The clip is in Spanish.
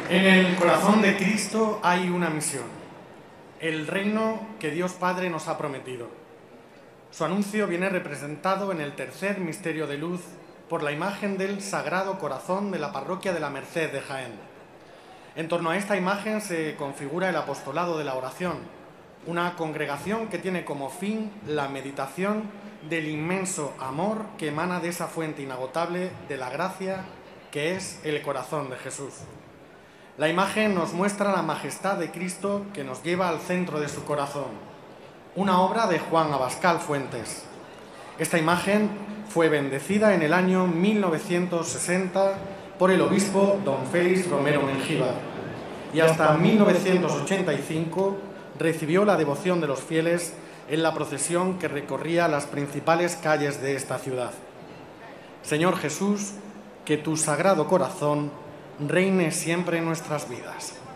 En el corazón de Cristo hay una misión, el reino que Dios Padre nos ha prometido. Su anuncio viene representado en el tercer misterio de luz por la imagen del Sagrado Corazón de la parroquia de la Merced de Jaén. En torno a esta imagen se configura el apostolado de la oración, una congregación que tiene como fin la meditación del inmenso amor que emana de esa fuente inagotable de la gracia que es el corazón de Jesús. La imagen nos muestra la majestad de Cristo que nos lleva al centro de su corazón, una obra de Juan Abascal Fuentes. Esta imagen fue bendecida en el año 1960 por el obispo don Félix Romero Mengíbar y hasta 1985 recibió la devoción de los fieles en la procesión que recorría las principales calles de esta ciudad. Señor Jesús, que tu sagrado corazón reine siempre en nuestras vidas.